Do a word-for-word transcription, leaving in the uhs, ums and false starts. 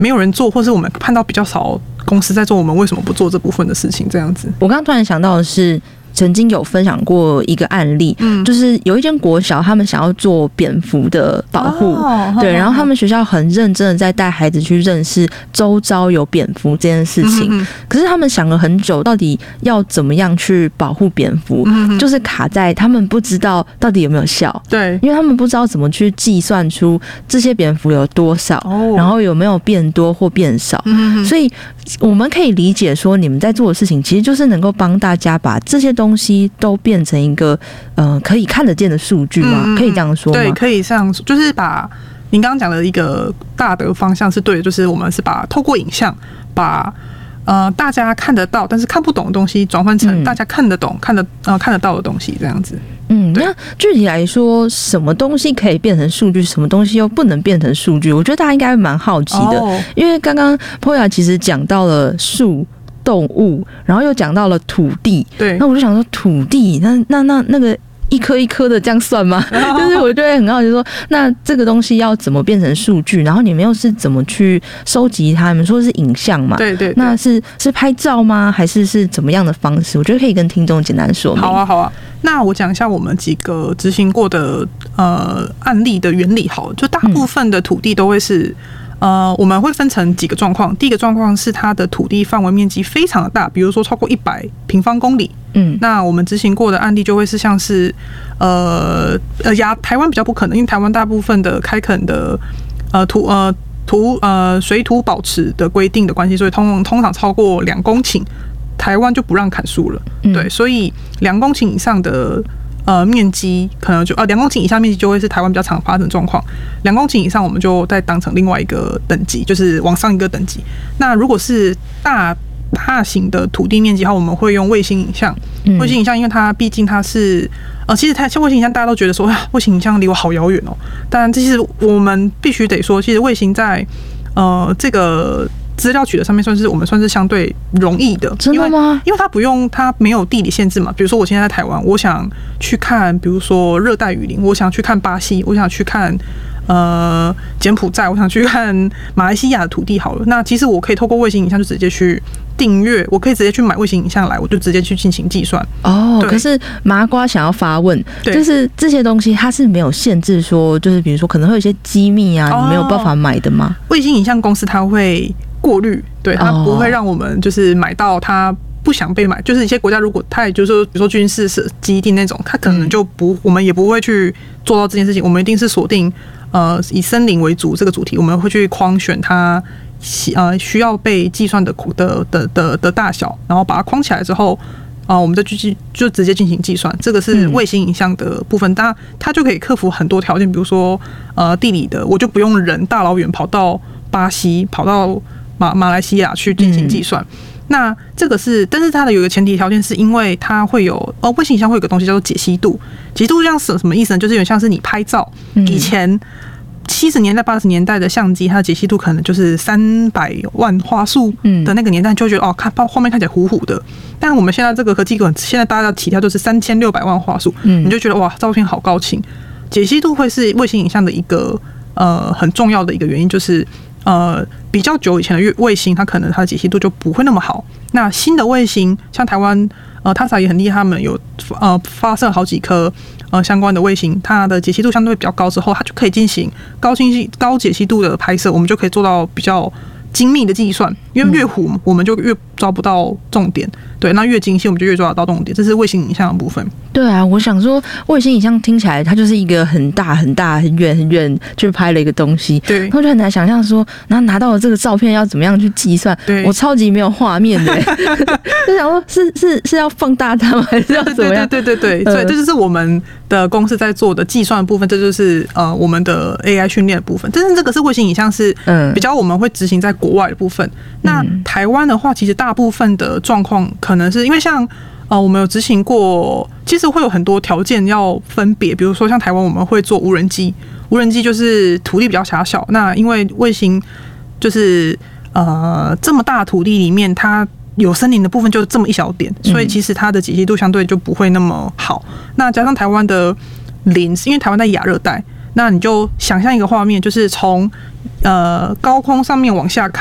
没有人做，或是我们看到比较少公司在做，我们为什么不做这部分的事情？这样子。 我刚刚突然想到的是，曾经有分享过一个案例，嗯，就是有一间国小，他们想要做蝙蝠的保护，哦、对，然后他们学校很认真的在带孩子去认识周遭有蝙蝠这件事情，嗯、可是他们想了很久，到底要怎么样去保护蝙蝠，嗯、就是卡在他们不知道到底有没有效， 对， 因为他们不知道怎么去计算出这些蝙蝠有多少，哦、然后有没有变多或变少，嗯、所以我们可以理解说，你们在做的事情其实就是能够帮大家把这些东西都变成一个呃可以看得见的数据吗？嗯、可以这样说吗？ 对，可以这样说，就是把您刚刚讲的一个大的方向是对的，就是我们是把透过影像把呃大家看得到但是看不懂的东西转换成大家看得懂、嗯、看得呃看得到的东西，这样子。 嗯，那具体来说，什么东西可以变成数据，什么东西又不能变成数据？我觉得大家应该蛮好奇的，哦、因为刚刚 Poya 其实讲到了树。动物，然后又讲到了土地， 对， 那我就想说土地，那那那那个一颗一颗的这样算吗？就是我就会很好奇说，那这个东西要怎么变成数据？然后你们又是怎么去收集它？你们说是影像嘛？ 对 对, 对， 那是是拍照吗？还是是怎么样的方式？我觉得可以跟听众简单说明。 好啊，好啊。那我讲一下我们几个执行过的呃案例的原理好了，就大部分的土地都会是。嗯呃，我们会分成几个状况。第一个状况是它的土地范围面积非常的大，比如说超过一百平方公里。嗯，那我们执行过的案例就会是像是，呃呃，亚台湾比较不可能，因为台湾大部分的开垦的呃土呃土呃水土保持的规定的关系，所以通通常超过两公顷，台湾就不让砍树了。嗯、对，所以两公顷以上的。呃，面积可能就呃两公顷以下面积就会是台湾比较常发生的状况，两公顷以上我们就再当成另外一个等级，就是往上一个等级。那如果是大大型的土地面积的话，我们会用卫星影像。卫星影像，因为它毕竟它是呃，其实它像卫星影像，大家都觉得说，卫星影像离我好遥远哦。但其实我们必须得说，其实卫星在呃这个。资料取得上面算是我们算是相对容易的， 真的吗？ 因为它不用，它没有地理限制嘛。比如说我现在在台湾，我想去看，比如说热带雨林，我想去看巴西，我想去看呃柬埔寨，我想去看马来西亚的土地好了。那其实我可以透过卫星影像就直接去订阅，我可以直接去买卫星影像来，我就直接去进行计算。 哦，可是麻瓜想要发问，就是这些东西它是没有限制说，就是比如说可能会有一些机密啊，你没有办法买的吗？ 卫星影像公司它会。过滤，对，它不会让我们就是买到它不想被买，就是一些国家如果它也就是说，比如说军事基地那种，它可能就不，我们也不会去做到这件事情。我们一定是锁定呃以森林为主这个主题，我们会去框选它呃需要被计算的的的的的大小，然后把它框起来之后，啊、呃，我们再去就直接进行计算。这个是卫星影像的部分，它它就可以克服很多条件，比如说呃地理的，我就不用人大老远跑到巴西，跑到马马来西亚去进行计算。嗯、那这个是，但是它的有一个前提条件，是因为它会有哦，卫星影像会有个东西叫做解析度。解析度这样是什么意思呢？就是有点像是你拍照，嗯、以前七十年代、八十年代的相机，它的解析度可能就是三百万画素的那个年代，就会觉得哦，看画面看起来糊糊的。但我们现在这个科技，现在大家的起跳就是三千六百万画素，嗯、你就觉得哇，照片好高清。解析度会是卫星影像的一个呃很重要的一个原因，就是呃比较久以前的卫星，它可能它的解析度就不会那么好。那新的卫星，像台湾呃 T A S A 也很厉害，他们有呃发射好几颗呃相关的卫星，它的解析度相对比较高之后，它就可以进行高清晰、高解析度的拍摄，我们就可以做到比较精密的计算。因为越糊，我们就越抓不到重点。对，那越精细，我们就越抓得到重点。这是卫星影像的部分。 对啊，我想说，卫星影像听起来它就是一个很大很大、很远很远去拍了一个东西。 对， 然后就很难想象说，然后拿到了这个照片要怎么样去计算。 对， 我超级没有画面的，就想说是是是要放大它吗？还是要怎么样？ 对对对对对，所以这就是我们的公司在做的计算的部分，这就是呃我们的 A I 训练的部分。但是这个是卫星影像是比较我们会执行在国外的部分。那台湾的话，其实大部分的状况可能是因为像呃，我们有执行过，其实会有很多条件要分别，比如说像台湾我们会做无人机，无人机就是土地比较狭小，那因为卫星就是呃这么大的土地里面，它有森林的部分就这么一小点，所以其实它的解析度相对就不会那么好。那加上台湾的林，因为台湾在亚热带。那你就想象一个画面，就是从呃高空上面往下看。